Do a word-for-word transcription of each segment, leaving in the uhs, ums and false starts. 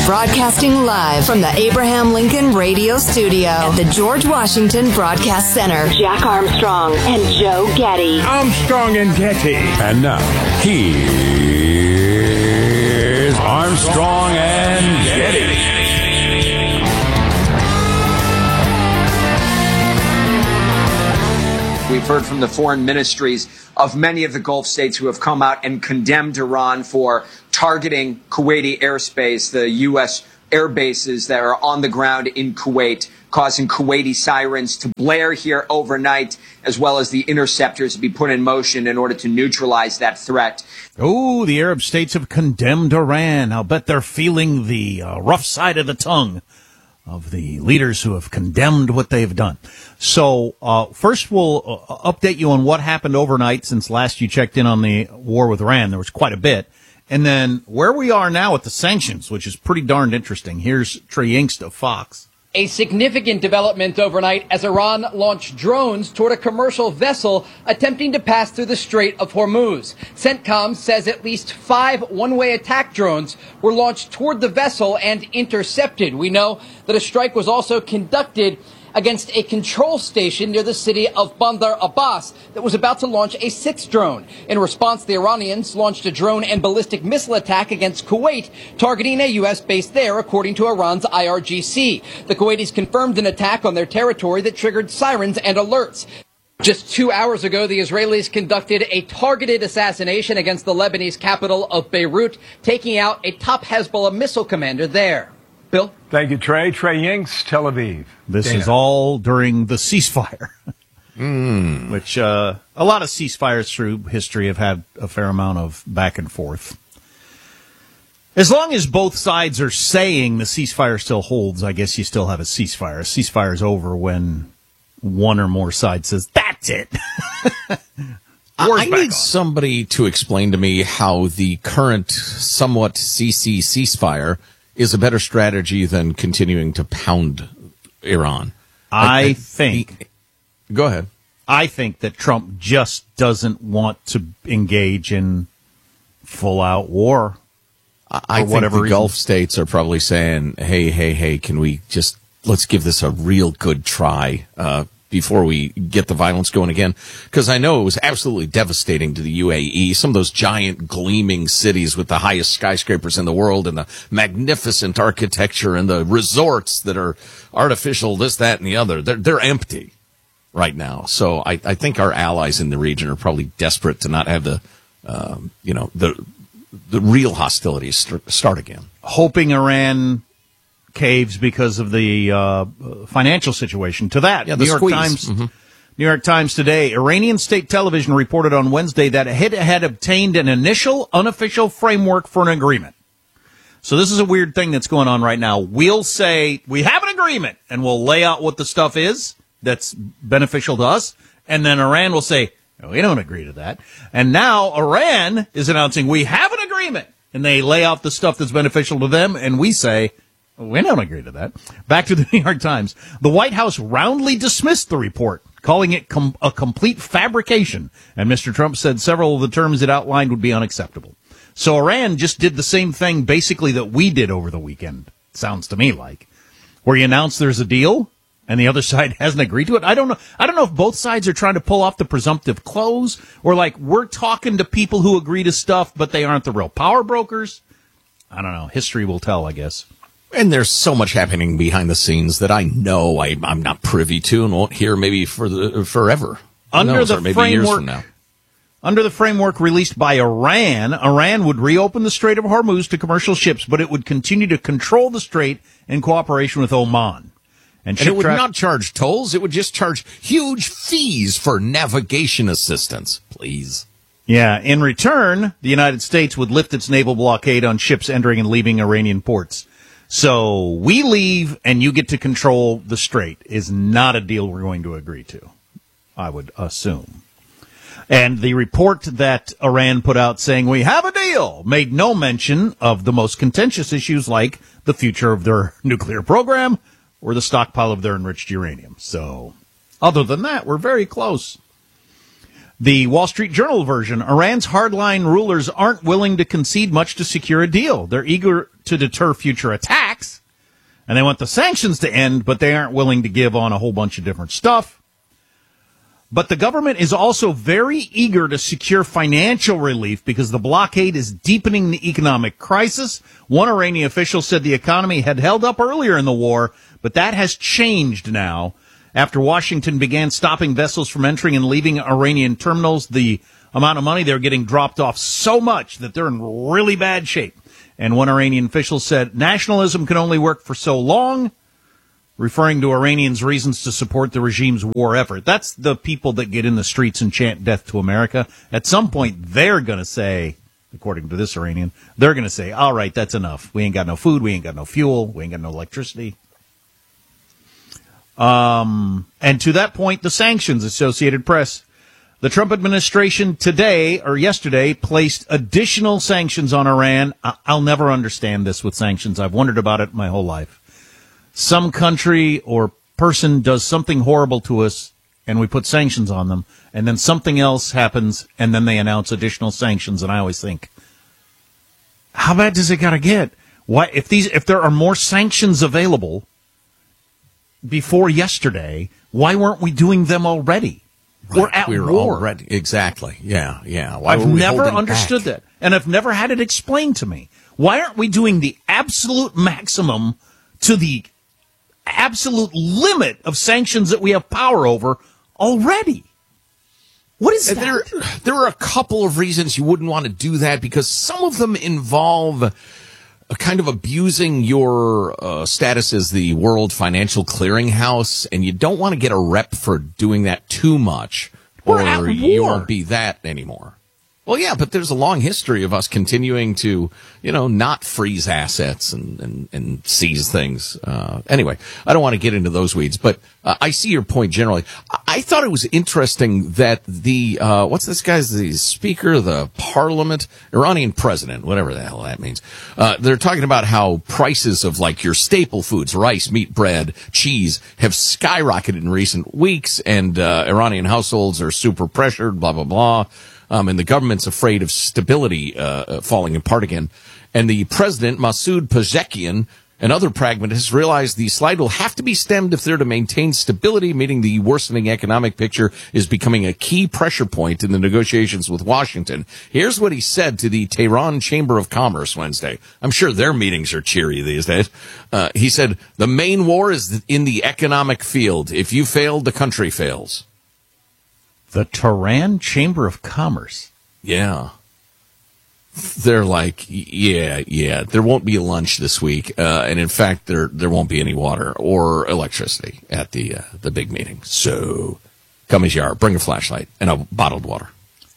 Broadcasting live from the Abraham Lincoln Radio Studio at the George Washington Broadcast Center. Jack Armstrong and Joe Getty. Armstrong and Getty. And now, here's Armstrong and Getty. We've heard from the foreign ministries of many of the Gulf states who have come out and condemned Iran for targeting Kuwaiti airspace, the U S air bases that are on the ground in Kuwait, causing Kuwaiti sirens to blare here overnight, as well as the interceptors to be put in motion in order to neutralize that threat. Oh, the Arab states have condemned Iran. I'll bet they're feeling the uh, rough side of the tongue of the leaders who have condemned what they've done. So uh, first we'll uh, update you on what happened overnight since last you checked in on the war with Iran. There was quite a bit. And then where we are now with the sanctions, which is pretty darned interesting. Here's Trey Yingst of Fox. A significant development overnight as Iran launched drones toward a commercial vessel attempting to pass through the Strait of Hormuz. CENTCOM says at least five one-way attack drones were launched toward the vessel and intercepted. We know that a strike was also conducted against a control station near the city of Bandar Abbas that was about to launch a sixth drone. In response, the Iranians launched a drone and ballistic missile attack against Kuwait, targeting a U S base there, according to Iran's I R G C. The Kuwaitis confirmed an attack on their territory that triggered sirens and alerts. Just two hours ago, the Israelis conducted a targeted assassination against the Lebanese capital of Beirut, taking out a top Hezbollah missile commander there. Bill? Thank you, Trey. Trey Yingst, Tel Aviv. This Dana. is all during the ceasefire, Mm. which uh, a lot of ceasefires through history have had a fair amount of back and forth. As long as both sides are saying the ceasefire still holds, I guess you still have a ceasefire. A ceasefire is over when one or more side says, that's it. I need somebody to explain to me how the current somewhat C C ceasefire is a better strategy than continuing to pound Iran. I, I think. The, go ahead. I think that Trump just doesn't want to engage in full-out war. I, I think the reason. Gulf states are probably saying, hey, hey, hey, can we just, let's give this a real good try uh, before we get the violence going again? Because I know it was absolutely devastating to the U A E. Some of those giant gleaming cities with the highest skyscrapers in the world and the magnificent architecture and the resorts that are artificial, this, that, and the other, they're, they're empty right now. So I, I think our allies in the region are probably desperate to not have the, um, you know, the the real hostilities st- start again. Hoping Iran caves because of the uh, financial situation. To that, Yeah, the New York squeeze. Times, Mm-hmm. New York Times today, Iranian state television reported on Wednesday that it had obtained an initial unofficial framework for an agreement. So this is a weird thing that's going on right now. We'll say we have an agreement, and we'll lay out what the stuff is that's beneficial to us, and then Iran will say, no, we don't agree to that. And now Iran is announcing we have an agreement, and they lay out the stuff that's beneficial to them, and we say, we don't agree to that. Back to the New York Times. The White House roundly dismissed the report, calling it com- a complete fabrication, and Mister Trump said several of the terms it outlined would be unacceptable. So Iran just did the same thing basically that we did over the weekend, sounds to me like, where you announce there's a deal, and the other side hasn't agreed to it. I don't know. I don't know if both sides are trying to pull off the presumptive close, or like we're talking to people who agree to stuff, but they aren't the real power brokers. I don't know. History will tell, I guess. And there's so much happening behind the scenes that I know I, I'm not privy to and won't hear maybe for the, forever. Under knows, the or maybe years framework, from now. Under the framework released by Iran, Iran would reopen the Strait of Hormuz to commercial ships, but it would continue to control the strait in cooperation with Oman. And, And it would traf- not charge tolls. It would just charge huge fees for navigation assistance. Please. Yeah, in return, the United States would lift its naval blockade on ships entering and leaving Iranian ports. So we leave and you get to control the strait is not a deal we're going to agree to, I would assume. And the report that Iran put out saying we have a deal made no mention of the most contentious issues like the future of their nuclear program or the stockpile of their enriched uranium. So other than that, we're very close. The Wall Street Journal version, Iran's hardline rulers aren't willing to concede much to secure a deal. They're eager to deter future attacks, and they want the sanctions to end, but they aren't willing to give on a whole bunch of different stuff. But the government is also very eager to secure financial relief because the blockade is deepening the economic crisis. One Iranian official said the economy had held up earlier in the war, but that has changed now. After Washington began stopping vessels from entering and leaving Iranian terminals, the amount of money they're getting dropped off so much that they're in really bad shape. And one Iranian official said, nationalism can only work for so long, referring to Iranians' reasons to support the regime's war effort. That's the people that get in the streets and chant death to America. At some point, they're going to say, according to this Iranian, they're going to say, all right, that's enough. We ain't got no food. We ain't got no fuel. We ain't got no electricity. Um, and to that point, the sanctions, Associated Press. The Trump administration today, or yesterday, placed additional sanctions on Iran. I'll never understand this with sanctions. I've wondered about it my whole life. Some country or person does something horrible to us, and we put sanctions on them, and then something else happens, and then they announce additional sanctions, and I always think, how bad does it gotta get? Why, if these, if there are more sanctions available before yesterday, why weren't we doing them already? Right. We're at we were war. Already. Exactly. Yeah, yeah. Why I've were we never holding understood back? that, and I've never had it explained to me. Why aren't we doing the absolute maximum to the absolute limit of sanctions that we have power over already? What is that? There, there are a couple of reasons you wouldn't want to do that, because some of them involve a kind of abusing your uh, status as the World Financial Clearinghouse, and you don't want to get a rep for doing that too much, We're or at war. you won't be that anymore. Well, yeah, but there's a long history of us continuing to, you know, not freeze assets and, and, and seize things. Uh, anyway, I don't want to get into those weeds, but uh, I see your point generally. I, I thought it was interesting that the, uh, what's this guy's, the speaker of the parliament, Iranian president, whatever the hell that means. Uh, they're talking about how prices of like your staple foods, rice, meat, bread, cheese, have skyrocketed in recent weeks, and uh, Iranian households are super pressured, blah, blah, blah. Um, and the government's afraid of stability uh, falling apart again. And the president, Masoud Pezeshkian, and other pragmatists realize the slide will have to be stemmed if they're to maintain stability, meaning the worsening economic picture is becoming a key pressure point in the negotiations with Washington. Here's what he said to the Tehran Chamber of Commerce Wednesday. I'm sure their meetings are cheery these days. Uh, he said, the main war is in the economic field. If you fail, the country fails. The Tehran Chamber of Commerce. Yeah. They're like, yeah, yeah, there won't be lunch this week. Uh, and in fact, there, there won't be any water or electricity at the, uh, the big meeting. So come as you are, bring a flashlight and a bottled water.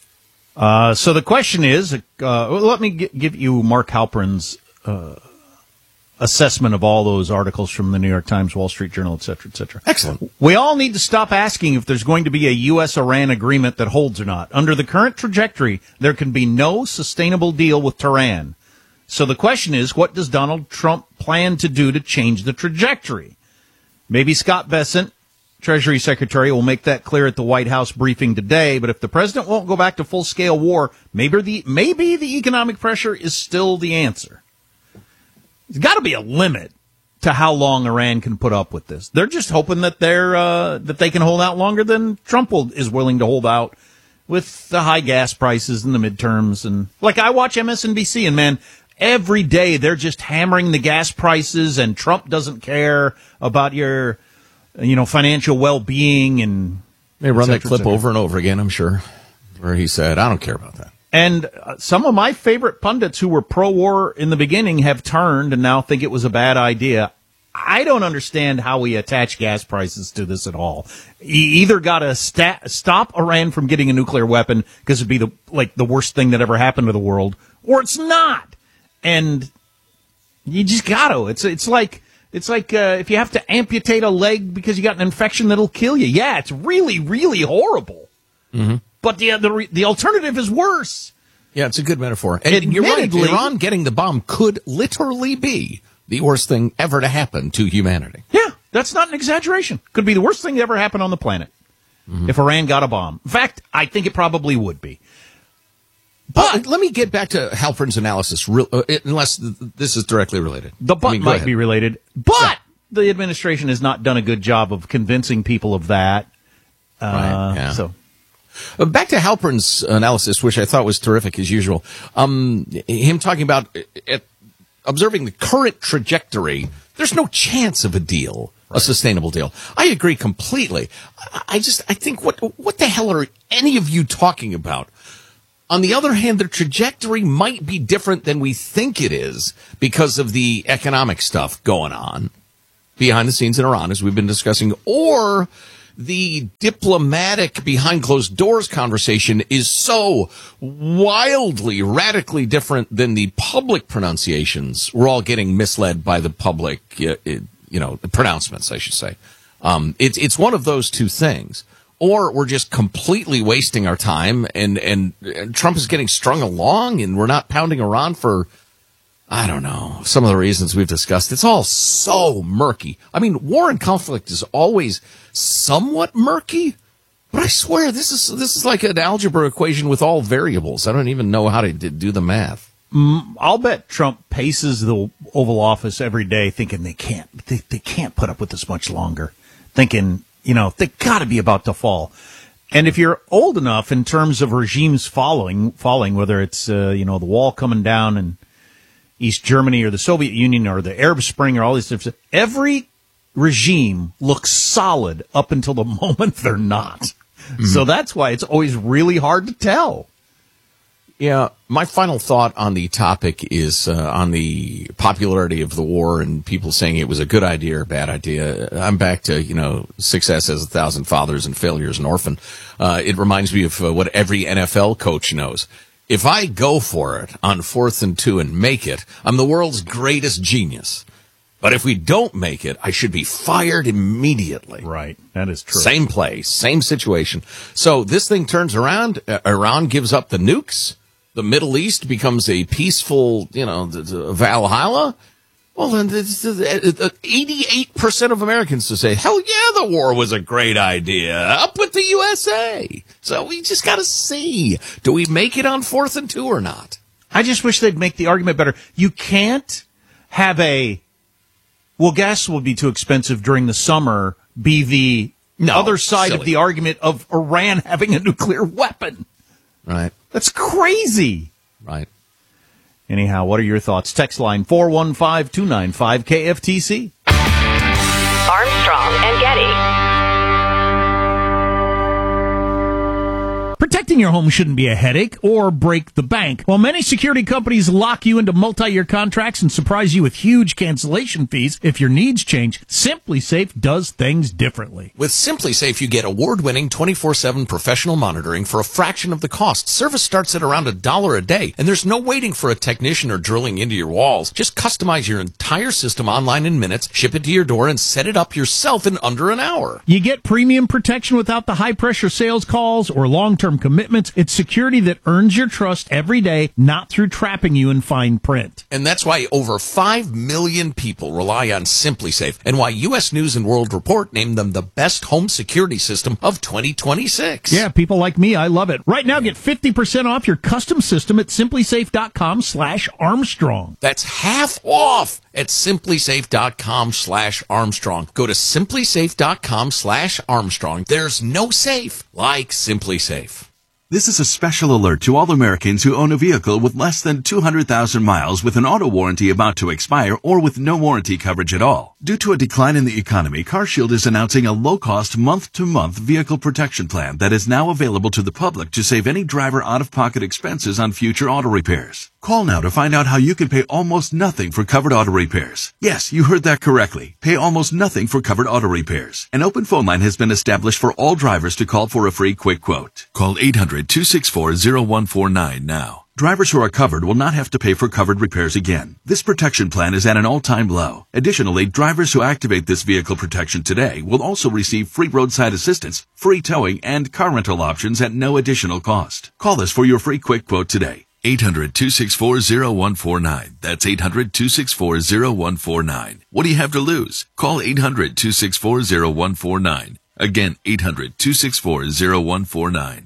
Uh, so the question is, uh, let me g- give you Mark Halperin's, uh, assessment of all those articles from the New York Times, Wall Street Journal, et cetera, et cetera. Excellent. We all need to stop asking if there's going to be a U S Iran agreement that holds or not. Under the current trajectory, there can be no sustainable deal with Tehran. So the question is, what does Donald Trump plan to do to change the trajectory? Maybe Scott Bessent, Treasury Secretary, will make that clear at the White House briefing today, but if the president won't go back to full-scale war, maybe the, maybe the economic pressure is still the answer. There's got to be a limit to how long Iran can put up with this. They're just hoping that they're uh, that they can hold out longer than Trump will, is willing to hold out with the high gas prices and the midterms. And like, I watch M S N B C, and man, every day they're just hammering the gas prices, and Trump doesn't care about your, you know, financial well-being. And they run that clip over and over again, I'm sure, where he said, I don't care about that. And uh, some of my favorite pundits who were pro-war in the beginning have turned and now think it was a bad idea. I don't understand how we attach gas prices to this at all. You either got to sta- stop Iran from getting a nuclear weapon because it'd be the like the worst thing that ever happened to the world, or it's not. And you just got to. It's it's like it's like uh, if you have to amputate a leg because you got an infection that'll kill you. Yeah, it's really really horrible. Mm-hmm. But the, the the alternative is worse. Yeah, it's a good metaphor. And you're right, Iran getting the bomb could literally be the worst thing ever to happen to humanity. Yeah, that's not an exaggeration. Could be the worst thing that ever happened on the planet. mm-hmm. if Iran got a bomb. In fact, I think it probably would be. But uh, let me get back to Halpern's analysis, real, uh, unless th- this is directly related. The but I mean, might ahead. be related, but yeah. the administration has not done a good job of convincing people of that. Uh, right, yeah. So, uh, back to Halpern's analysis, which I thought was terrific as usual. Um, him talking about uh, observing the current trajectory. There's no chance of a deal, right. a sustainable deal. I agree completely. I, I just, I think, what what the hell are any of you talking about? On the other hand, the trajectory might be different than we think it is because of the economic stuff going on behind the scenes in Iran, as we've been discussing, or the diplomatic behind closed doors conversation is so wildly, radically different than the public pronunciations. We're all getting misled by the public, uh, you know, pronouncements, I should say. Um, it's, it's one of those two things. Or we're just completely wasting our time, and, and, and Trump is getting strung along, and we're not pounding Iran for, I don't know, some of the reasons we've discussed. It's all so murky. I mean, war and conflict is always somewhat murky, but I swear this is this is like an algebra equation with all variables. I don't even know how to do the math. Mm, I'll bet Trump paces the Oval Office every day thinking they can't, they, they can't put up with this much longer, thinking, you know, they got to be about to fall. And if you're old enough in terms of regimes falling, falling, whether it's, uh, you know, the wall coming down in East Germany or the Soviet Union or the Arab Spring or all these different, every regime looks solid up until the moment they're not. Mm-hmm. So that's why it's always really hard to tell. Yeah, my final thought on the topic is uh, on the popularity of the war and people saying it was a good idea or a bad idea. I'm back to, you know, success has a thousand fathers and failure is an orphan. Uh, it reminds me of uh, what every N F L coach knows. If I go for it on fourth and two and make it, I'm the world's greatest genius. But if we don't make it, I should be fired immediately. Right. That is true. Same play, same situation. So this thing turns around. Uh, Iran gives up the nukes. The Middle East becomes a peaceful, you know, Valhalla. Well, then eighty-eight percent of Americans to say, hell yeah, the war was a great idea. Up with the U S A. So we just got to see, do we make it on fourth and two or not? I just wish they'd make the argument better. You can't have a, well, gas will be too expensive during the summer, be the no, other side silly. of the argument of Iran having a nuclear weapon. Right. That's crazy. Right. Anyhow, what are your thoughts? Text line four one five, two nine five, K F T C. Armstrong and Getty. Protecting your home shouldn't be a headache or break the bank. While many security companies lock you into multi-year contracts and surprise you with huge cancellation fees if your needs change, SimpliSafe does things differently. With SimpliSafe, you get award-winning twenty-four seven professional monitoring for a fraction of the cost. Service starts at around a dollar a day, and there's no waiting for a technician or drilling into your walls. Just customize your entire system online in minutes, ship it to your door, and set it up yourself in under an hour. You get premium protection without the high-pressure sales calls or long-term commitments. It's security that earns your trust every day, not through trapping you in fine print. And that's why over five million people rely on SimpliSafe, and why U S News and World Report named them the best home security system of twenty twenty-six. Yeah, people like me, I love it. Right now, get fifty percent off your custom system at simplisafe.com slash Armstrong. That's half off at simplisafe.com slash Armstrong. Go to simplisafe.com slash Armstrong. There's no safe like SimpliSafe. This is a special alert to all Americans who own a vehicle with less than two hundred thousand miles with an auto warranty about to expire or with no warranty coverage at all. Due to a decline in the economy, CarShield is announcing a low-cost month-to-month vehicle protection plan that is now available to the public to save any driver out-of-pocket expenses on future auto repairs. Call now to find out how you can pay almost nothing for covered auto repairs. Yes, you heard that correctly. Pay almost nothing for covered auto repairs. An open phone line has been established for all drivers to call for a free quick quote. Call eight hundred, two six four, zero one four nine now. Drivers who are covered will not have to pay for covered repairs again. This protection plan is at an all-time low. Additionally, drivers who activate this vehicle protection today will also receive free roadside assistance, free towing, and car rental options at no additional cost. Call us for your free quick quote today. eight hundred, two six four, zero one four nine. That's eight hundred, two six four, zero one four nine. What do you have to lose? Call eight hundred, two six four, zero one four nine. Again, eight hundred, two six four, zero one four nine.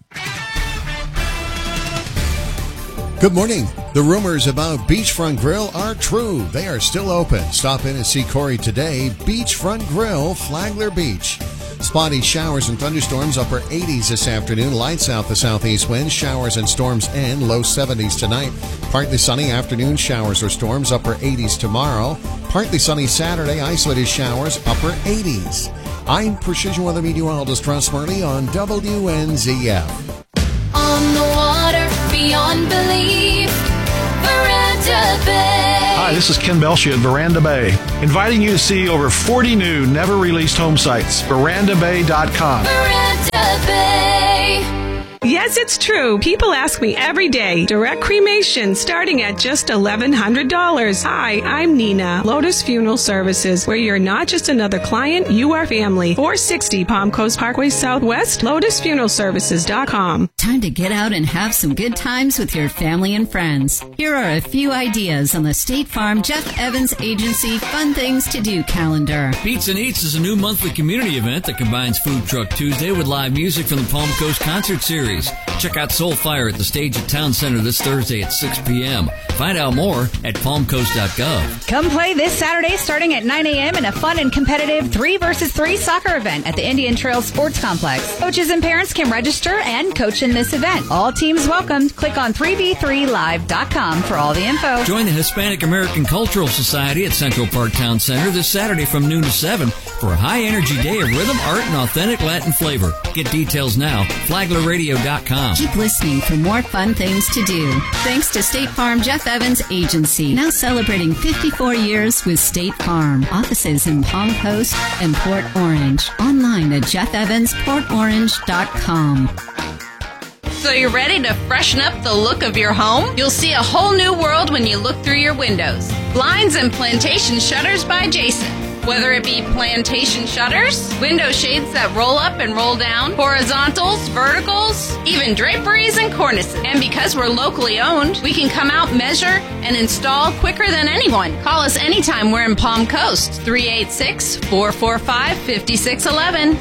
Good morning. The rumors about Beachfront Grill are true. They are still open. Stop in and see Corey today. Beachfront Grill, Flagler Beach. Spotty showers and thunderstorms, upper eighties this afternoon. Lights out the southeast winds. Showers and storms end. Low seventies tonight. Partly sunny afternoon showers or storms. Upper eighties tomorrow. Partly sunny Saturday. Isolated showers. Upper eighties. I'm Precision Weather Meteorologist Russ Murley on W N Z F. On the water, beyond belief, Veranda Bay. Hi, this is Ken Belshie at Veranda Bay, inviting you to see over forty new, never-released home sites. veranda bay dot com. Veranda Bay. Yes, it's true. People ask me every day. Direct cremation starting at just eleven hundred dollars. Hi, I'm Nina, Lotus Funeral Services, where you're not just another client, you are family. four sixty Palm Coast Parkway Southwest, lotus funeral services dot com. Time to get out and have some good times with your family and friends. Here are a few ideas on the State Farm Jeff Evans Agency Fun Things to Do calendar. Beats and Eats is a new monthly community event that combines Food Truck Tuesday with live music from the Palm Coast Concert Series. Check out Soulfire at the stage at Town Center this Thursday at six p.m. Find out more at palm coast dot gov. Come play this Saturday starting at nine a.m. in a fun and competitive three versus three soccer event at the Indian Trail Sports Complex. Coaches and parents can register and coach in this event. All teams welcomed. Click on three v three live dot com for all the info. Join the Hispanic American Cultural Society at Central Park Town Center this Saturday from noon to seven for a high-energy day of rhythm, art, and authentic Latin flavor. Get details now, flagler radio dot com. Keep listening for more fun things to do. Thanks to State Farm Jeff Evans Agency, now celebrating fifty-four years with State Farm. Offices in Palm Coast and Port Orange. Online at jeff evans port orange dot com. So you're ready to freshen up the look of your home? You'll see a whole new world when you look through your windows. Blinds and Plantation Shutters by Jason. Whether it be plantation shutters, window shades that roll up and roll down, horizontals, verticals, even draperies and cornices. And because we're locally owned, we can come out, measure, and install quicker than anyone. Call us anytime we're in Palm Coast, three eight six, four four five, five six one one.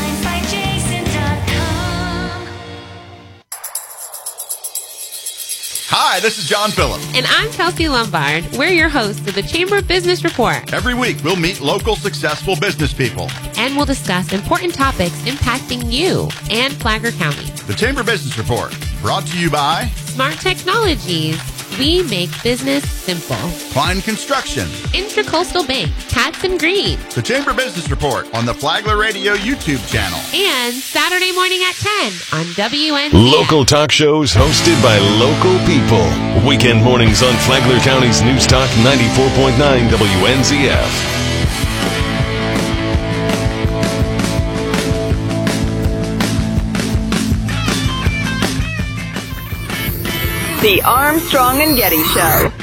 Hi, this is John Phillips. And I'm Kelsey Lombard. We're your hosts of the Chamber of Business Report. Every week, we'll meet local successful business people. And we'll discuss important topics impacting you and Flagler County. The Chamber Business Report, brought to you by Smart Technologies. We make business simple. Klein Construction. Intracoastal Bank. Cats and Green. The Chamber Business Report on the Flagler Radio YouTube channel. And Saturday morning at ten on W N Z F. Local talk shows hosted by local people. Weekend mornings on Flagler County's News Talk ninety-four point nine W N Z F. The Armstrong and Getty Show.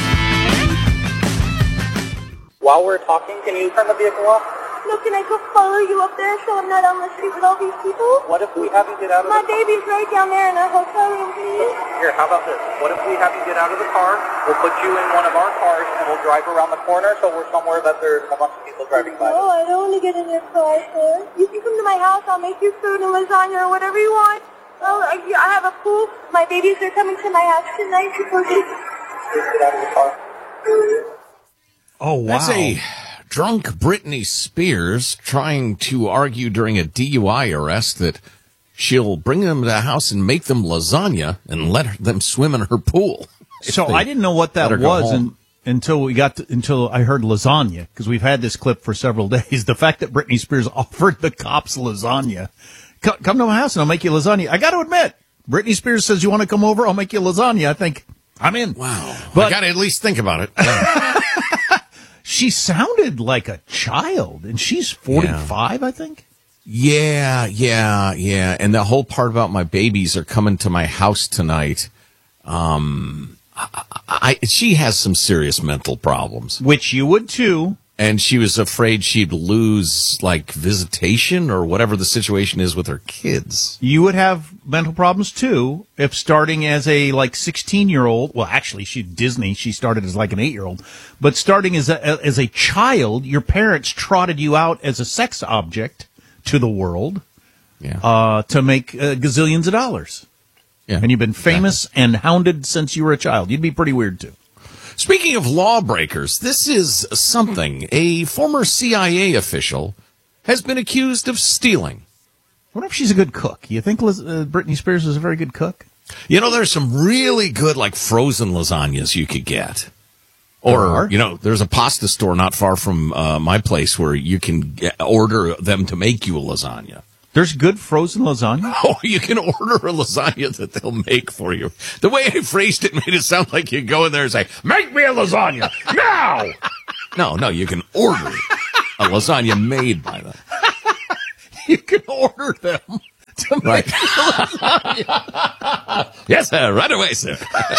While we're talking, can you turn the vehicle off? No, can I go follow you up there so I'm not on the street with all these people? What if we have you get out of My the My baby's right down there in our hotel room, please. Here, how about this? What if we have you get out of the car? We'll put you in one of our cars and we'll drive around the corner so we're somewhere that there's a bunch of people driving by. No, I don't want to get in your car, sir. You can come to my house. I'll make you food and lasagna or whatever you want. Oh, I, I have a pool. My babies are coming to my house tonight. Get out of the car. Oh, wow. That's a drunk Britney Spears trying to argue during a D U I arrest that she'll bring them to the house and make them lasagna and let them swim in her pool. So I didn't know what that was and, until we got to, until I heard lasagna, because we've had this clip for several days. The fact that Britney Spears offered the cops lasagna. Come to my house and I'll make you lasagna. I got to admit, Britney Spears says, you want to come over? I'll make you lasagna. I think I'm in. Wow. But I got to at least think about it. She sounded like a child, and she's forty-five, yeah. I think. Yeah, yeah, yeah. And the whole part about my babies are coming to my house tonight. Um, I, I, she has some serious mental problems. Which you would too. And she was afraid she'd lose, like, visitation or whatever the situation is with her kids. You would have mental problems, too, if starting as a, like, sixteen-year-old, well, actually, she Disney, she started as, like, an eight-year-old, but starting as a, as a child, your parents trotted you out as a sex object to the world yeah. uh, to make uh, gazillions of dollars. Yeah. And you've been famous exactly. and hounded since you were a child. You'd be pretty weird, too. Speaking of lawbreakers, this is something. A former C I A official has been accused of stealing. I wonder if she's a good cook. You think Liz, uh, Britney Spears is a very good cook? You know, there's some really good, like, frozen lasagnas you could get. Or, you know, there's a pasta store not far from uh, my place where you can get, order them to make you a lasagna. There's good frozen lasagna? Oh, you can order a lasagna that they'll make for you. The way I phrased it made it sound like you go in there and say, make me a lasagna now! No, no, you can order a lasagna made by them. You can order them to make right. lasagna. Yes, sir. Right away, sir.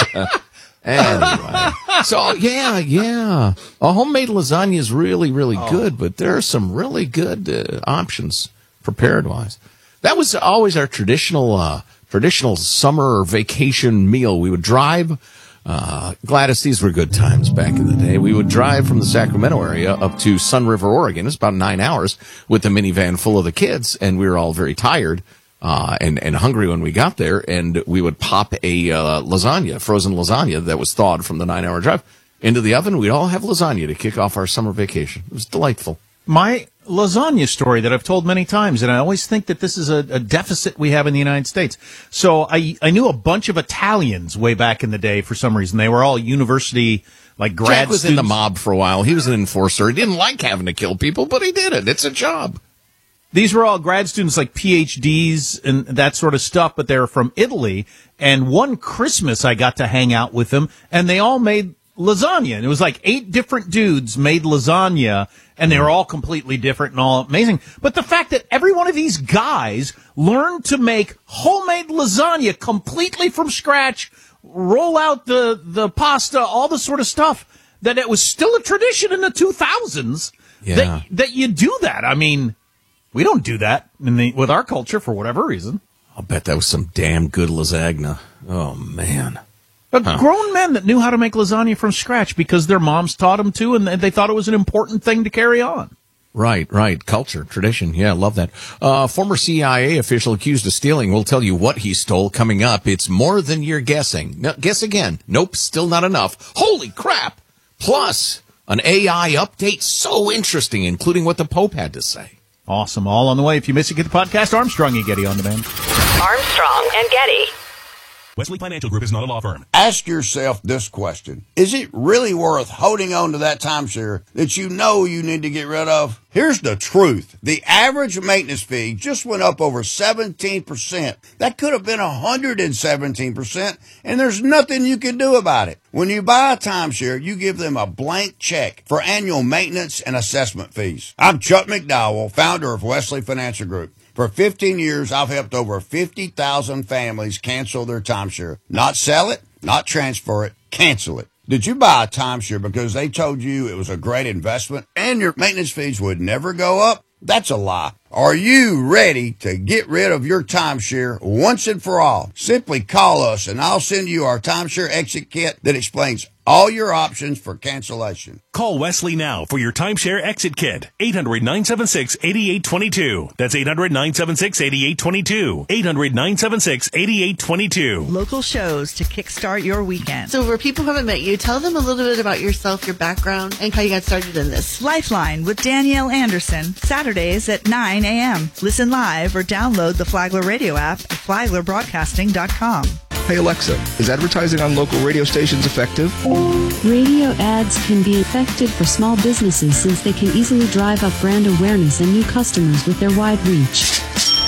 Anyway. So, yeah, yeah. A homemade lasagna is really, really oh. good, but there are some really good uh, options prepared-wise. That was always our traditional uh, traditional summer vacation meal. We would drive. Uh, Gladys, these were good times back in the day. We would drive from the Sacramento area up to Sun River, Oregon. It's about nine hours with the minivan full of the kids, and we were all very tired uh, and, and hungry when we got there, and we would pop a uh, lasagna, frozen lasagna that was thawed from the nine-hour drive into the oven. We'd all have lasagna to kick off our summer vacation. It was delightful. My lasagna story that I've told many times, and I always think that this is a, a deficit we have in the United States. So I, I knew a bunch of Italians way back in the day for some reason. They were all university, like grad Jack was students. in the mob for a while. He was an enforcer. He didn't like having to kill people, but he did it. It's a job. These were all grad students, like P H Ds and that sort of stuff, but they were from Italy. And one Christmas I got to hang out with them, and they all made lasagna. And it was like eight different dudes made lasagna, and they were all completely different and all amazing. But the fact that every one of these guys learned to make homemade lasagna completely from scratch, roll out the, the pasta, all the sort of stuff, that it was still a tradition in the two thousands yeah. that, that you do that. I mean, we don't do that in the, with our culture for whatever reason. I'll bet that was some damn good lasagna. Oh, man. But huh. grown men that knew how to make lasagna from scratch because their moms taught them to, and they thought it was an important thing to carry on. Right, right. Culture, tradition. Yeah, love that. Uh, former C I A official accused of stealing. We'll tell you what he stole coming up. It's more than you're guessing. No, guess again. Nope, still not enough. Holy crap! Plus, an A I update so interesting, including what the Pope had to say. Awesome. All on the way. If you miss it, get the podcast. Armstrong and Getty on demand. Armstrong and Getty. Wesley Financial Group is not a law firm. Ask yourself this question. Is it really worth holding on to that timeshare that you know you need to get rid of? Here's the truth. The average maintenance fee just went up over seventeen percent. That could have been one hundred seventeen percent, and there's nothing you can do about it. When you buy a timeshare, you give them a blank check for annual maintenance and assessment fees. I'm Chuck McDowell, founder of Wesley Financial Group. For fifteen years, I've helped over fifty thousand families cancel their timeshare. Not sell it, not transfer it, cancel it. Did you buy a timeshare because they told you it was a great investment and your maintenance fees would never go up? That's a lie. Are you ready to get rid of your timeshare once and for all? Simply call us and I'll send you our timeshare exit kit that explains all your options for cancellation. Call Wesley now for your timeshare exit kit. eight hundred, nine seven six, eight eight two two. That's eight hundred, nine seven six, eight eight two two. eight hundred, nine seven six, eight eight two two. Local shows to kickstart your weekend. So for people who haven't met you, tell them a little bit about yourself, your background, and how you got started in this. Lifeline with Danielle Anderson, Saturdays at nine a.m. Listen live or download the Flagler Radio app at flagler broadcasting dot com. Hey Alexa, is advertising on local radio stations effective? Radio ads can be effective for small businesses since they can easily drive up brand awareness and new customers with their wide reach.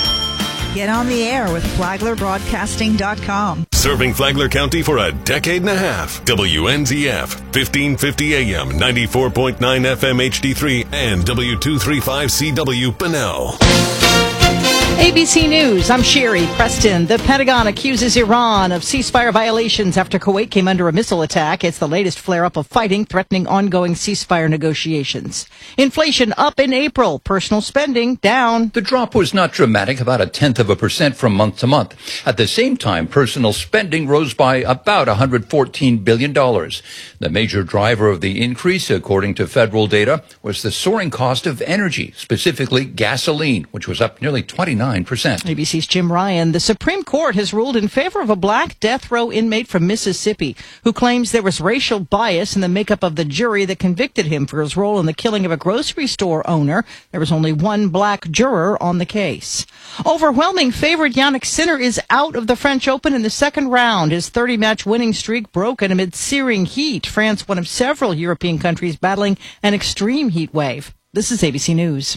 Get on the air with flagler broadcasting dot com. Serving Flagler County for a decade and a half. W N Z F, fifteen fifty A M, ninety-four point nine F M H D three, and W two thirty-five C W Bunnell. A B C News, I'm Sherry Preston. The Pentagon accuses Iran of ceasefire violations after Kuwait came under a missile attack. It's the latest flare-up of fighting threatening ongoing ceasefire negotiations. Inflation up in April, personal spending down. The drop was not dramatic, about a tenth of a percent from month to month. At the same time, personal spending rose by about one hundred fourteen billion dollars. The major driver of the increase, according to federal data, was the soaring cost of energy, specifically gasoline, which was up nearly twenty-nine percent. A B C's Jim Ryan. The Supreme Court has ruled in favor of a black death row inmate from Mississippi who claims there was racial bias in the makeup of the jury that convicted him for his role in the killing of a grocery store owner. There was only one black juror on the case. Overwhelming favorite Jannik Sinner is out of the French Open in the second round. His thirty-match winning streak broken amid searing heat. France, one of several European countries battling an extreme heat wave. This is A B C News.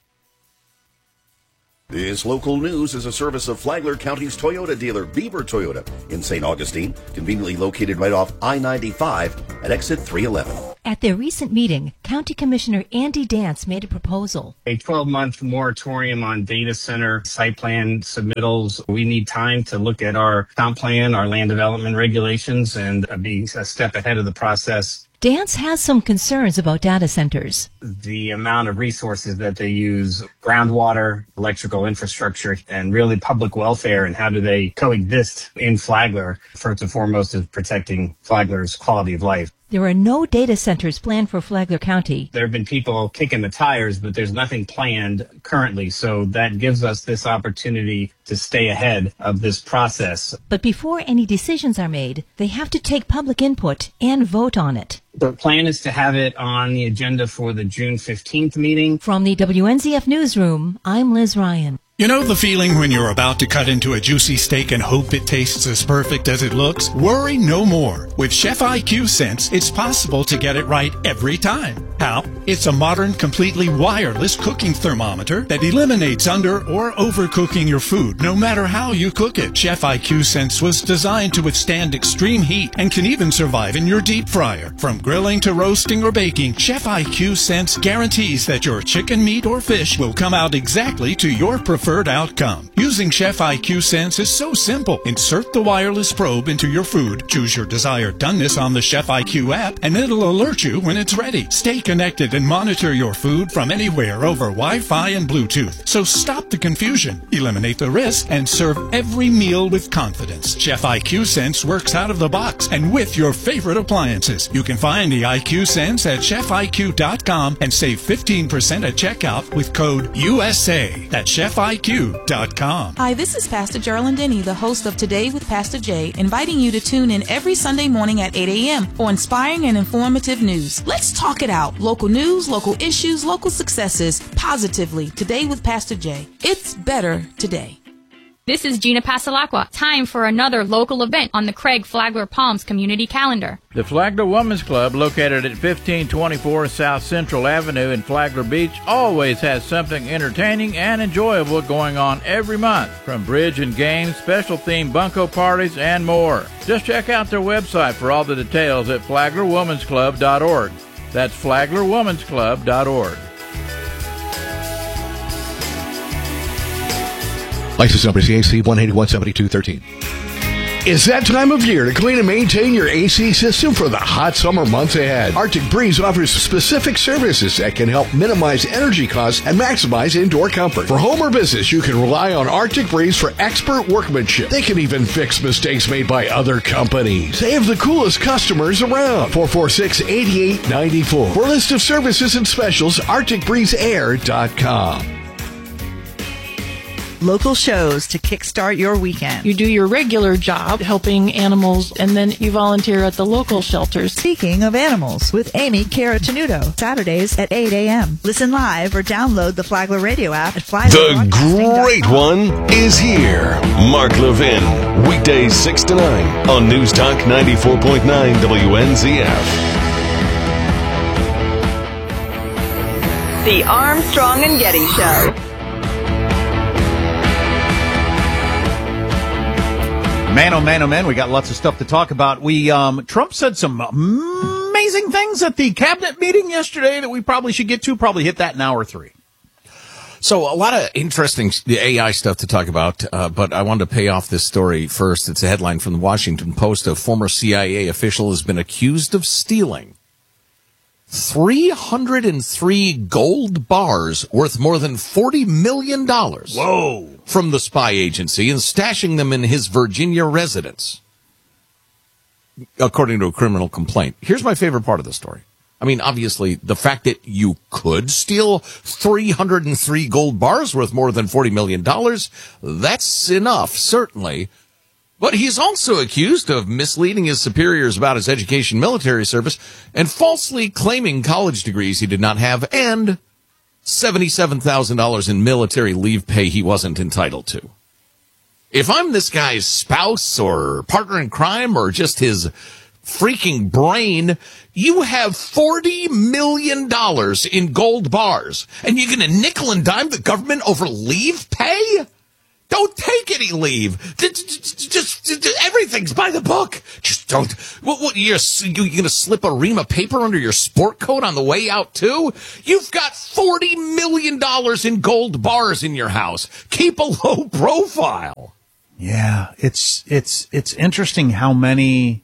This local news is a service of Flagler County's Toyota dealer, Beaver Toyota, in Saint Augustine, conveniently located right off I ninety-five at exit three eleven. At their recent meeting, County Commissioner Andy Dance made a proposal. A twelve-month moratorium on data center site plan submittals. We need time to look at our comp plan, our land development regulations, and be a step ahead of the process. Dance has some concerns about data centers. The amount of resources that they use, groundwater, electrical infrastructure, and really public welfare, and how do they coexist in Flagler, first and foremost is protecting Flagler's quality of life. There are no data centers planned for Flagler County. There have been people kicking the tires, but there's nothing planned currently. So that gives us this opportunity to stay ahead of this process. But before any decisions are made, they have to take public input and vote on it. The plan is to have it on the agenda for the June fifteenth meeting. From the W N Z F Newsroom, I'm Liz Ryan. You know the feeling when you're about to cut into a juicy steak and hope it tastes as perfect as it looks? Worry no more. With Chef I Q Sense, it's possible to get it right every time. How? It's a modern, completely wireless cooking thermometer that eliminates under or overcooking your food, no matter how you cook it. Chef I Q Sense was designed to withstand extreme heat and can even survive in your deep fryer. From grilling to roasting or baking, Chef I Q Sense guarantees that your chicken, meat, or fish will come out exactly to your preferred outcome. Using Chef I Q Sense is so simple. Insert the wireless probe into your food, choose your desired doneness on the Chef I Q app, and it'll alert you when it's ready. Stay connected and monitor your food from anywhere over Wi-Fi and Bluetooth. So stop the confusion, eliminate the risk, and serve every meal with confidence. Chef I Q Sense works out of the box and with your favorite appliances. You can find the I Q Sense at chef I Q dot com and save fifteen percent at checkout with code U S A. That's chef I Q dot com. Hi, this is Pastor Geraldine Denny, the host of Today with Pastor Jay, inviting you to tune in every Sunday morning at eight a.m. for inspiring and informative news. Let's talk it out. Local news, local issues, local successes, positively. Today with Pastor Jay. It's better today. This is Gina Pasalacqua. Time for another local event on the Craig Flagler Palms community calendar. The Flagler Women's Club, located at fifteen twenty-four South Central Avenue in Flagler Beach, always has something entertaining and enjoyable going on every month, from bridge and games, special themed bunco parties, and more. Just check out their website for all the details at flagler womans club dot org. That's flagler womans club dot org. License number C A C one eighty-one seventy-two thirteen. It's that time of year to clean and maintain your A C system for the hot summer months ahead. Arctic Breeze offers specific services that can help minimize energy costs and maximize indoor comfort. For home or business, you can rely on Arctic Breeze for expert workmanship. They can even fix mistakes made by other companies. They have the coolest customers around. four four six, eight eight nine four. For a list of services and specials, arctic breeze air dot com. Local shows to kickstart your weekend. You do your regular job helping animals, and then you volunteer at the local shelters. Speaking of animals, with Amy Caratanudo, Saturdays at eight a.m. Listen live or download the Flagler Radio app at Flagler. The great one is here. Mark Levin, weekdays six to nine on News Talk ninety-four point nine W N Z F. The Armstrong and Getty Show. Man, oh man, oh man, we got lots of stuff to talk about. We um, Trump said some amazing things at the cabinet meeting yesterday that we probably should get to. Probably hit that in hour three. So a lot of interesting the A I stuff to talk about, uh, but I wanted to pay off this story first. It's a headline from the Washington Post. A former C I A official has been accused of stealing three hundred three gold bars worth more than forty million dollars. Whoa. From the spy agency and stashing them in his Virginia residence, according to a criminal complaint. Here's my favorite part of the story. I mean, obviously, the fact that you could steal three hundred three gold bars worth more than forty million dollars, that's enough, certainly. But he's also accused of misleading his superiors about his education, military service, and falsely claiming college degrees he did not have, and seventy-seven thousand dollars in military leave pay he wasn't entitled to. If I'm this guy's spouse or partner in crime or just his freaking brain, you have forty million dollars in gold bars, and you're going to nickel and dime the government over leave pay? Don't take any leave. Just, just, just everything's by the book. Just don't. What? What? You're, you're going to slip a ream of paper under your sport coat on the way out too? You've got forty million dollars in gold bars in your house. Keep a low profile. Yeah, it's it's it's interesting how many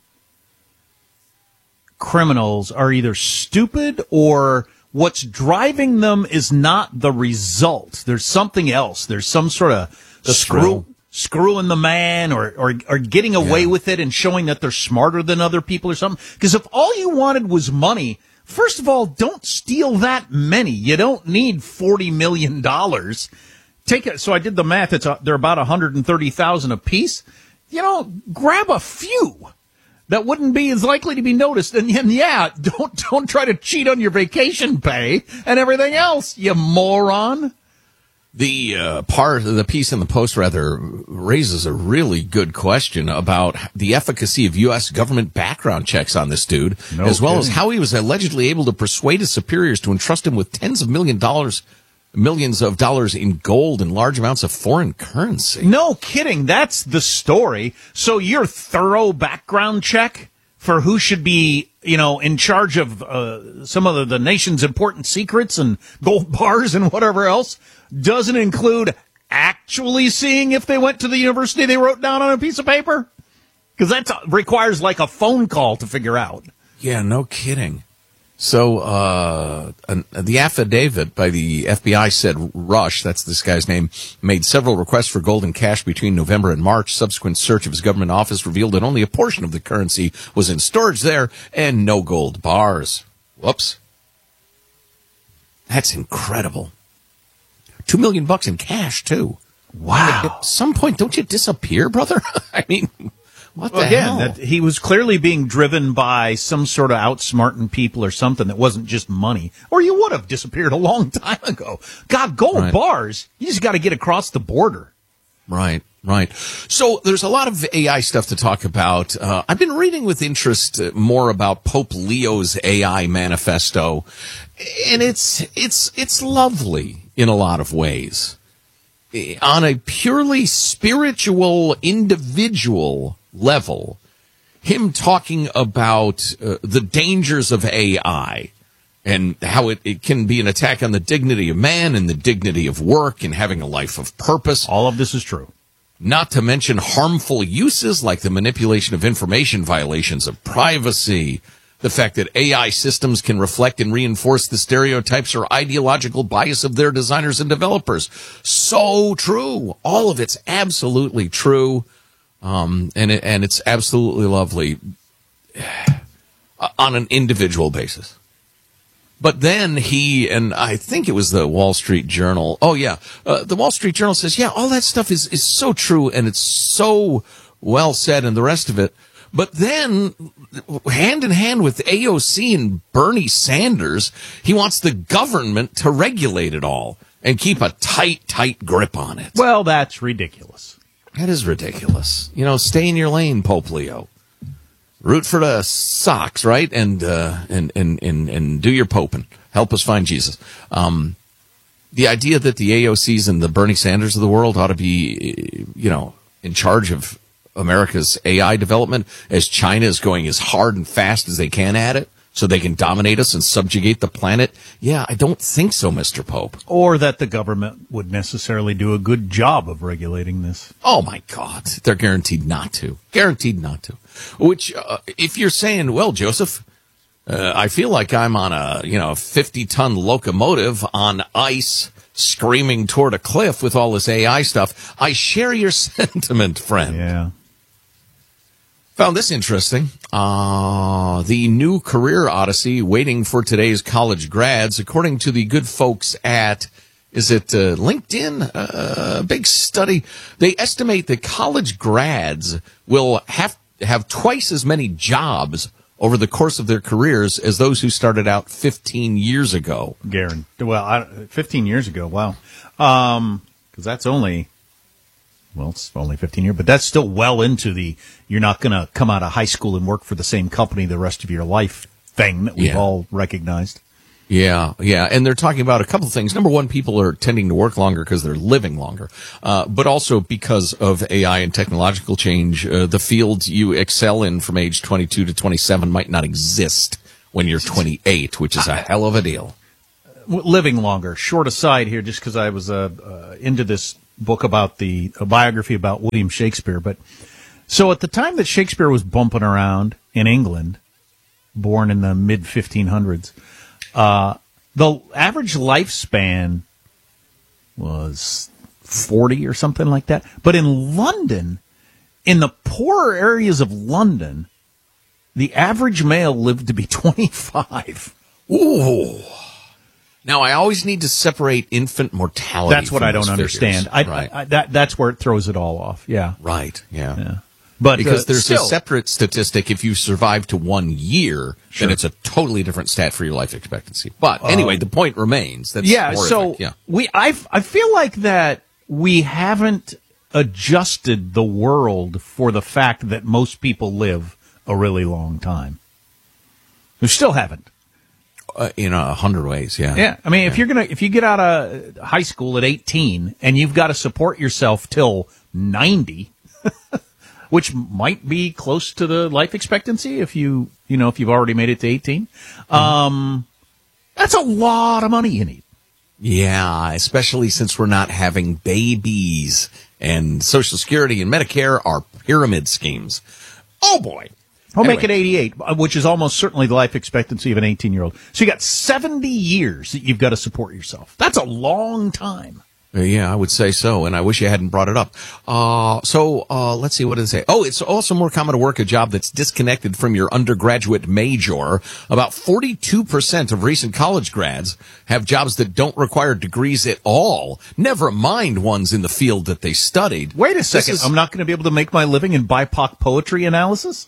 criminals are either stupid or what's driving them is not the result. There's something else. There's some sort of the screw, thrill. screwing the man or, or, or getting away yeah. with it and showing that they're smarter than other people or something. Because if all you wanted was money, first of all, don't steal that many. You don't need forty million dollars. Take it. So I did the math. It's a, they're about one hundred thirty thousand a piece. You know, grab a few that wouldn't be as likely to be noticed. And, and yeah, don't don't try to cheat on your vacation pay and everything else, you moron. The uh, part of the piece in the Post, rather, raises a really good question about the efficacy of U S government background checks on this dude, no as well kidding. as how he was allegedly able to persuade his superiors to entrust him with tens of million dollars, millions of dollars in gold and large amounts of foreign currency. No kidding. That's the story. So your thorough background check for who should be, you know, in charge of uh, some of the, the nation's important secrets and gold bars and whatever else doesn't include actually seeing if they went to the university they wrote down on a piece of paper? Because that requires like a phone call to figure out. Yeah, no kidding. So uh, an, the affidavit by the F B I said Rush, that's this guy's name, made several requests for gold and cash between November and March. Subsequent search of his government office revealed that only a portion of the currency was in storage there and no gold bars. Whoops. That's incredible. Two million bucks in cash, too. Wow. At some point, don't you disappear, brother? I mean, what the well, again, hell? That he was clearly being driven by some sort of outsmarting people or something that wasn't just money. Or you would have disappeared a long time ago. God, gold right. bars, you just got to get across the border. Right, right. So there's a lot of A I stuff to talk about. Uh, I've been reading with interest more about Pope Leo's A I manifesto, and it's it's it's lovely in a lot of ways. On a purely spiritual, individual level, him talking about uh, the dangers of A I and how it, it can be an attack on the dignity of man and the dignity of work and having a life of purpose. All of this is true. Not to mention harmful uses like the manipulation of information, violations of privacy, the fact that A I systems can reflect and reinforce the stereotypes or ideological bias of their designers and developers. So true. All of it's absolutely true. Um, and, it, and it's absolutely lovely on an individual basis. But then he, and I think it was the Wall Street Journal. Oh, yeah. Uh, the Wall Street Journal says, yeah, all that stuff is, is so true and it's so well said and the rest of it. But then, hand in hand with A O C and Bernie Sanders, he wants the government to regulate it all and keep a tight, tight grip on it. Well, that's ridiculous. That is ridiculous. You know, stay in your lane, Pope Leo. Root for the Sox, right? And uh, and, and and and do your poping. Help us find Jesus. Um, the idea that the A O Cs and the Bernie Sanders of the world ought to be, you know, in charge of America's A I development as China is going as hard and fast as they can at it. so they can dominate us and subjugate the planet? Yeah, I don't think so, Mister Pope. Or that the government would necessarily do a good job of regulating this. Oh, my God. They're guaranteed not to. Guaranteed not to. Which, uh, if you're saying, well, Joseph, uh, I feel like I'm on a, you know, fifty-ton locomotive on ice screaming toward a cliff with all this A I stuff, I share your sentiment, friend. Yeah. Found this interesting. Uh, the new career odyssey waiting for today's college grads, according to the good folks at, is it uh, LinkedIn? A uh, big study. They estimate that college grads will have have twice as many jobs over the course of their careers as those who started out fifteen years ago. Garen, well, I, fifteen years ago, wow. Um, because that's only... Well, it's only fifteen years, but that's still well into the you're not going to come out of high school and work for the same company the rest of your life thing that we've Yeah. all recognized. Yeah, yeah. And they're talking about a couple of things. Number one, people are tending to work longer because they're living longer, uh, but also because of A I and technological change. Uh, the fields you excel in from age twenty-two to twenty-seven might not exist when you're twenty-eight, which is a hell of a deal. Living longer. Short aside here, just because I was uh, uh, into this book about the a biography about William Shakespeare. But so at the time that Shakespeare was bumping around in England, born in the mid fifteen hundreds, uh, the average lifespan was forty or something like that. But in London, in the poorer areas of London, the average male lived to be twenty-five. Ooh. Now, I always need to separate infant mortality. That's what from I don't those understand. figures. I, right. I, that that's where it throws it all off. Yeah. Right. Yeah. Yeah. But because uh, there's still, a separate statistic. If you survive to one year, Sure. then it's a totally different stat for your life expectancy. But anyway, Oh. the point remains. That's yeah. horrific. So yeah. we I I feel like that we haven't adjusted the world for the fact that most people live a really long time. We still haven't. Uh, in a hundred ways, yeah. Yeah, I mean, if you're gonna, if you get out of high school at eighteen and you've got to support yourself till ninety, which might be close to the life expectancy if you, you know, if you've already made it to eighteen, mm-hmm. um, that's a lot of money you need. Yeah, especially since we're not having babies and Social Security and Medicare are pyramid schemes. Oh boy. I'll Anyway. make it eighty-eight, which is almost certainly the life expectancy of an eighteen-year-old. So you got seventy years that you've got to support yourself. That's a long time. Uh, yeah, I would say so, and I wish you hadn't brought it up. Uh, so, uh, let's see, what did it say? Oh, it's also more common to work a job that's disconnected from your undergraduate major. About forty-two percent of recent college grads have jobs that don't require degrees at all, never mind ones in the field that they studied. Wait a second, Is, I'm not going to be able to make my living in B I P O C poetry analysis?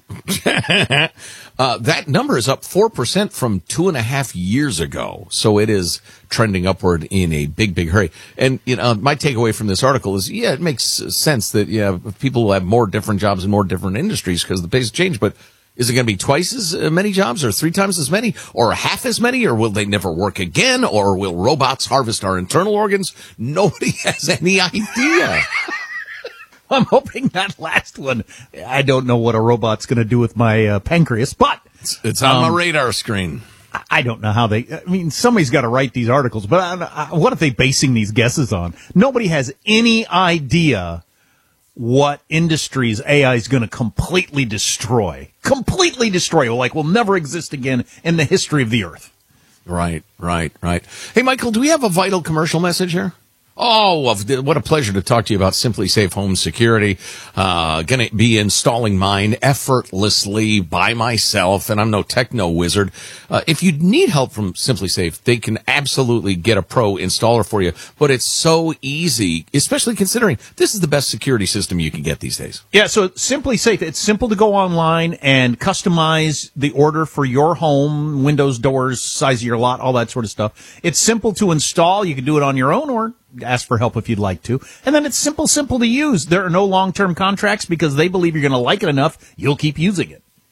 uh, that number is up four percent from two and a half years ago, so it is trending upward in a big, big hurry. And, you know, my takeaway from this article is, yeah, it makes sense that, yeah, people will have more different jobs in more different industries because the pace change, but is it going to be twice as many jobs or three times as many or half as many, or will they never work again, or will robots harvest our internal organs? Nobody has any idea. I'm hoping that last one, I don't know what a robot's going to do with my uh, pancreas, but It's, it's on um, my radar screen. I don't know how they, I mean, somebody's got to write these articles, but I, I, what are they basing these guesses on? Nobody has any idea what industries A I is going to completely destroy. Completely destroy. Like, will never exist again in the history of the earth. Right, right, right. Hey, Michael, do we have a vital commercial message here? Oh, what a pleasure to talk to you about Simply Safe Home Security. Uh, going to be installing mine effortlessly by myself, and I'm no techno wizard. Uh, if you need help from Simply Safe, they can absolutely get a pro installer for you, but it's so easy, especially considering this is the best security system you can get these days. Yeah, so Simply Safe, it's simple to go online and customize the order for your home, windows, doors, size of your lot, all that sort of stuff. It's simple to install. You can do it on your own or ask for help if you'd like to. And then it's simple, simple to use. There are no long-term contracts because they believe you're going to like it enough, you'll keep using it.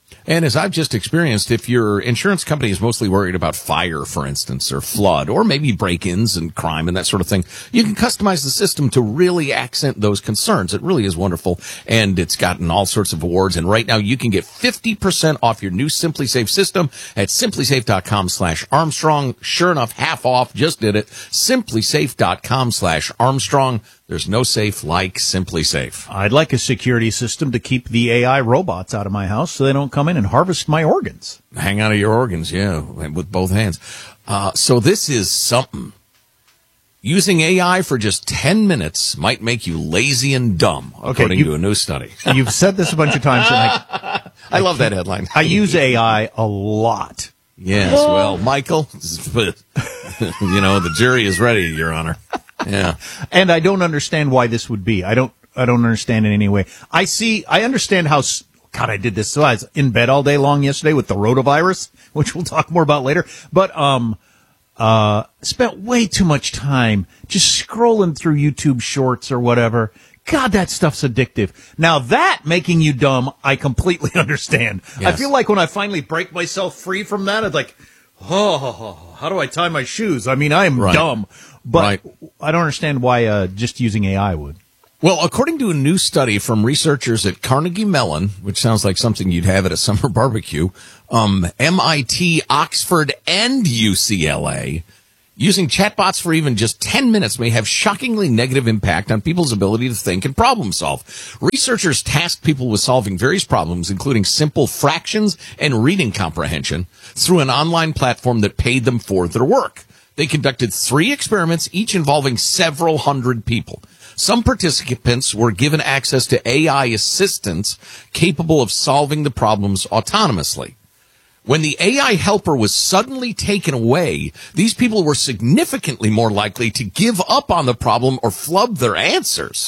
And as I've just experienced, if your insurance company is mostly worried about fire, for instance, or flood, or maybe break-ins and crime and that sort of thing, you can customize the system to really accent those concerns. It really is wonderful, and it's gotten all sorts of awards. And right now, you can get fifty percent off your new SimpliSafe system at simplisafe.com slash Armstrong. Sure enough, half off. Just did it. simplisafe.com slash Armstrong. There's no safe like SimpliSafe. I'd like a security system to keep the A I robots out of my house so they don't come in and harvest my organs. Hang on to your organs, yeah, with both hands. Uh, so this is something. Using A I for just ten minutes might make you lazy and dumb, according you, to a new study. You've said this a bunch of times, and I, I, I love that headline. I use A I a lot. Yes, well, Michael, you know, the jury is ready, Your Honor. Yeah. And I don't understand why this would be. I don't, I don't understand in any way. I see, I understand how, God, I did this. So I was in bed all day long yesterday with the rotavirus, which we'll talk more about later. But, um, uh, spent way too much time just scrolling through YouTube shorts or whatever. God, that stuff's addictive. Now that making you dumb, I completely understand. Yes. I feel like when I finally break myself free from that, it's like, oh, how do I tie my shoes? I mean, I am right. dumb. But right. I don't understand why uh, just using A I would. Well, according to a new study from researchers at Carnegie Mellon, which sounds like something you'd have at a summer barbecue, um, M I T, Oxford, and U C L A, using chatbots for even just ten minutes may have shockingly negative impact on people's ability to think and problem solve. Researchers tasked people with solving various problems, including simple fractions and reading comprehension, through an online platform that paid them for their work. They conducted three experiments, each involving several hundred people. Some participants were given access to A I assistants capable of solving the problems autonomously. When the A I helper was suddenly taken away, these people were significantly more likely to give up on the problem or flub their answers.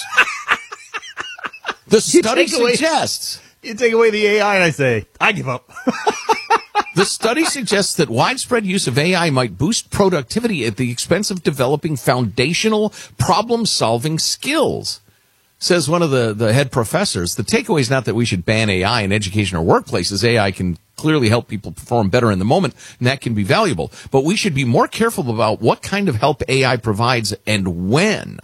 The study suggests... You take away the A I and I say, I give up. The study suggests that widespread use of A I might boost productivity at the expense of developing foundational problem-solving skills. Says one of the, the head professors, the takeaway is not that we should ban A I in education or workplaces. A I can clearly help people perform better in the moment, and that can be valuable. But we should be more careful about what kind of help A I provides and when.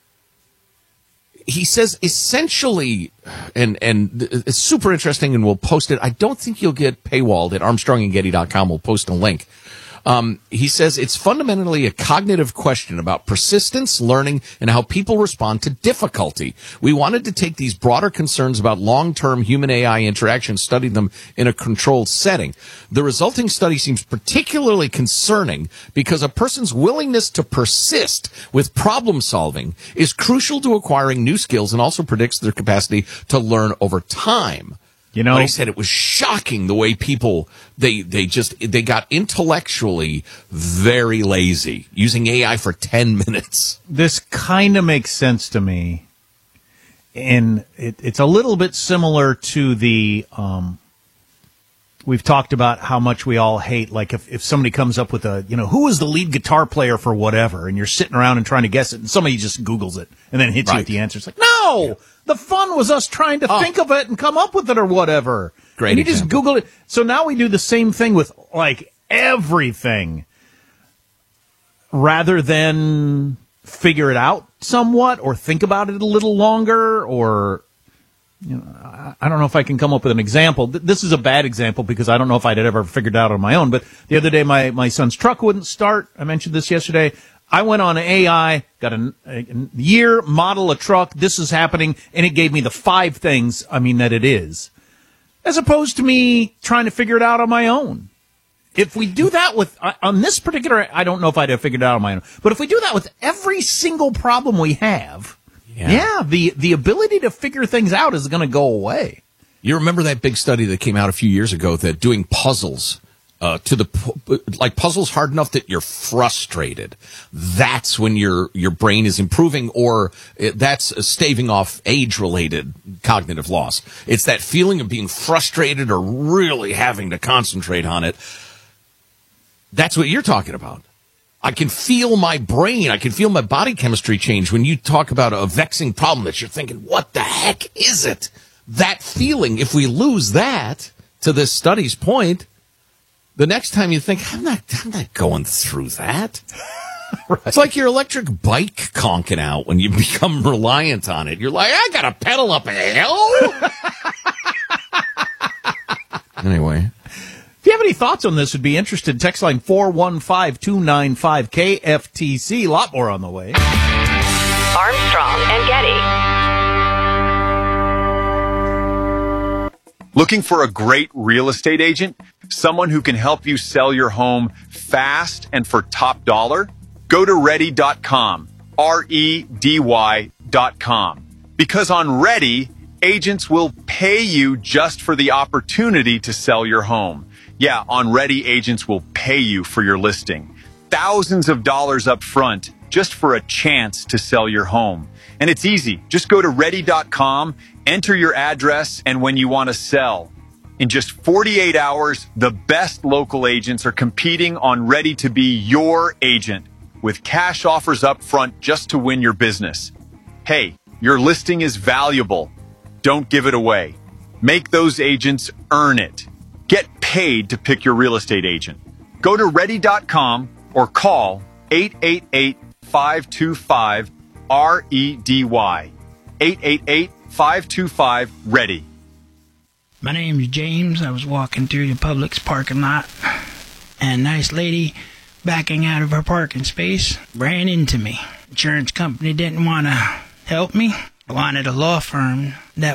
He says essentially, and and it's super interesting, and we'll post it. I don't think you'll get paywalled at Armstrong and Getty dot com. We'll post a link. Um, he says it's fundamentally a cognitive question about persistence, learning, and how people respond to difficulty. We wanted to take these broader concerns about long-term human-A I interaction, study them in a controlled setting. The resulting study seems particularly concerning because a person's willingness to persist with problem-solving is crucial to acquiring new skills and also predicts their capacity to learn over time. You know, but he said it was shocking the way people, they, they just, they got intellectually very lazy using A I for ten minutes. This kind of makes sense to me. And it, it's a little bit similar to the, um, we've talked about how much we all hate, like if, if somebody comes up with a, you know, who is the lead guitar player for whatever, and you're sitting around and trying to guess it, and somebody just Googles it and then hits right. you with the answer. It's like, no! Yeah. The fun was us trying to oh. think of it and come up with it or whatever. Great and you example. just Google it. So now we do the same thing with, like, everything. Rather than figure it out somewhat or think about it a little longer or... You know, I, I don't know if I can come up with an example. This is a bad example because I don't know if I'd ever figured it out on my own. But the other day, my, my son's truck wouldn't start. I mentioned this yesterday. I went on A I, got a, a year, model, a truck. This is happening, and it gave me the five things, I mean, that it is. As opposed to me trying to figure it out on my own. If we do that with, on this particular, I don't know if I'd have figured it out on my own. But if we do that with every single problem we have, yeah, yeah the, the ability to figure things out is going to go away. You remember that big study that came out a few years ago that doing puzzles, uh, to the, like puzzles hard enough that you're frustrated. That's when your, your brain is improving, or it, that's staving off age-related cognitive loss. It's that feeling of being frustrated or really having to concentrate on it. That's what you're talking about. I can feel my brain, I can feel my body chemistry change when you talk about a vexing problem that you're thinking, what the heck is it? That feeling, if we lose that, to this study's point, the next time you think, I'm not, I'm not going through that. Right. It's like your electric bike conking out when you become reliant on it. You're like, I got to pedal up a hill? Anyway. If you have any thoughts on this, would be interested. Text line four one five, two nine five, K F T C. A lot more on the way. Armstrong and Getty. Looking for a great real estate agent? Someone who can help you sell your home fast and for top dollar? Go to ready dot com, R E D Y dot com. Because on Ready, agents will pay you just for the opportunity to sell your home. Yeah, on Ready, agents will pay you for your listing. Thousands of dollars up front just for a chance to sell your home. And it's easy. Just go to ready dot com, enter your address, and when you want to sell. In just forty-eight hours, the best local agents are competing on Ready to be your agent with cash offers up front just to win your business. Hey, your listing is valuable. Don't give it away. Make those agents earn it. Get paid to pick your real estate agent. Go to ready dot com or call eight eight eight, five two five, R E D Y. eight eight eight, five two five, READY. My name is James. I was walking through the Publix parking lot, and a nice lady backing out of her parking space ran into me. Insurance company didn't want to help me. I wanted a law firm that